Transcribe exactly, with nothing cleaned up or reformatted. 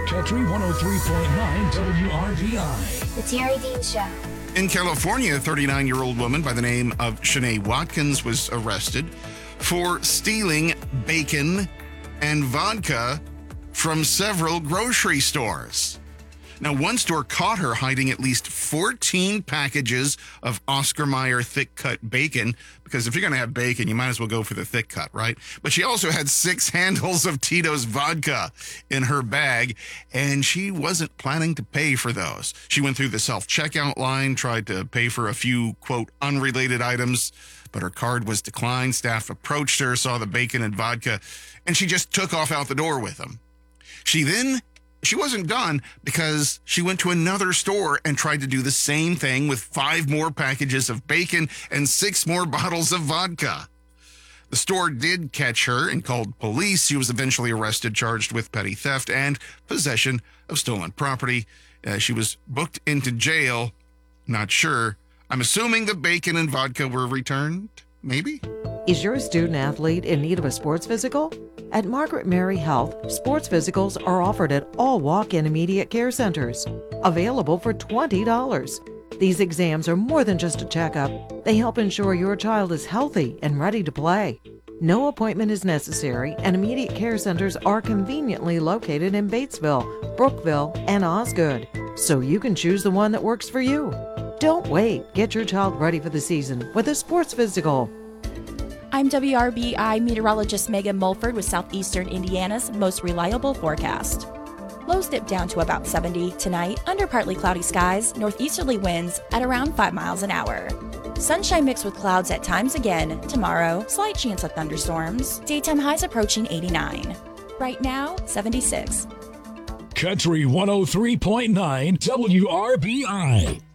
Country one oh three point nine W R B I. The Terry Dean Show. In California, a thirty-nine-year-old woman by the name of Shanae Watkins was arrested for stealing bacon and vodka from several grocery stores. Now, one store caught her hiding at least fourteen packages of Oscar Mayer thick cut bacon, because if you're going to have bacon, you might as well go for the thick cut, right? But she also had six handles of Tito's vodka in her bag, and she wasn't planning to pay for those. She went through the self-checkout line, tried to pay for a few, quote, unrelated items, but her card was declined. Staff approached her, saw the bacon and vodka, and she just took off out the door with them. She then She wasn't done, because she went to another store and tried to do the same thing with five more packages of bacon and six more bottles of vodka. The store did catch her and called police. She was eventually arrested, charged with petty theft and possession of stolen property. Uh, she was booked into jail. Not sure. I'm assuming the bacon and vodka were returned, maybe? Is your student athlete in need of a sports physical? At Margaret Mary Health, sports physicals are offered at all walk-in immediate care centers, available for twenty dollars. These exams are more than just a checkup. They help ensure your child is healthy and ready to play. No appointment is necessary, and immediate care centers are conveniently located in Batesville, Brookville, and Osgood, so you can choose the one that works for you. Don't wait. Get your child ready for the season with a sports physical. I'm W R B I meteorologist Megan Mulford with Southeastern Indiana's most reliable forecast. Lows dip down to about seventy tonight under partly cloudy skies, northeasterly winds at around five miles an hour. Sunshine mixed with clouds at times again tomorrow, slight chance of thunderstorms, daytime highs approaching eighty-nine. Right now, seventy-six. Country one oh three point nine W R B I.